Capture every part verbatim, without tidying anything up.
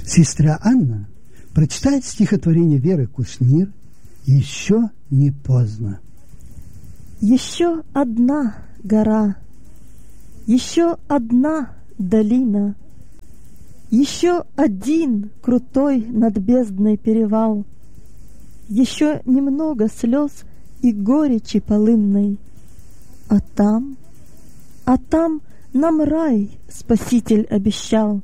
Сестра Анна прочитает стихотворение Веры Кушнир «Еще не поздно». Еще одна гора, еще одна долина, еще один крутой над бездной перевал, еще немного слез и горечи полынной, а там, а там нам рай Спаситель обещал.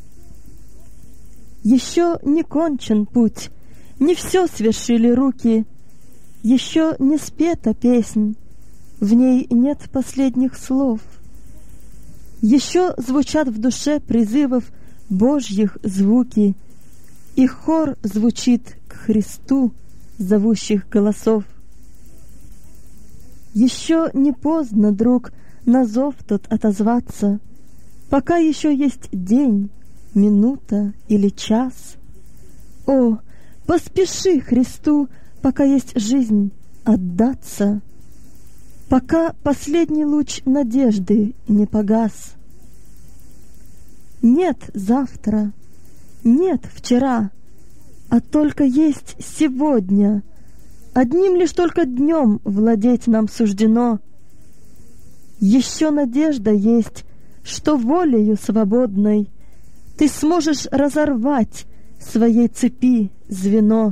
Еще не кончен путь, не все свершили руки, еще не спета песнь, в ней нет последних слов. Еще звучат в душе призывов Божьих звуки, и хор звучит к Христу зовущих голосов. Еще не поздно, друг, на зов тот отозваться, пока еще есть день, минута или час. О, поспеши Христу, пока есть жизнь, отдаться, пока последний луч надежды не погас. Нет завтра, нет вчера, а только есть сегодня. Одним лишь только днем владеть нам суждено. Еще надежда есть, что волею свободной ты сможешь разорвать своей цепи звено.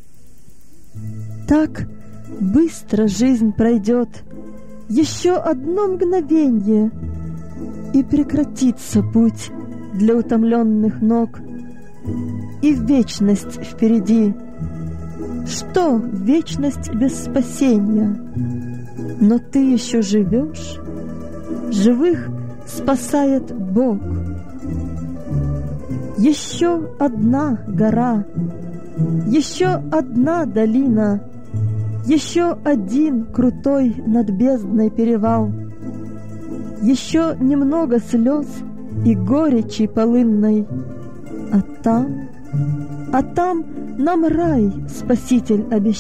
Так быстро жизнь пройдет, еще одно мгновенье, и прекратится путь для утомленных ног, и вечность впереди. Что вечность без спасения? Но ты еще живешь, живых спасает Бог. Еще одна гора, еще одна долина, еще один крутой над бездной перевал, еще немного слез и горечи полынной, а там, а там нам рай Спаситель обещал.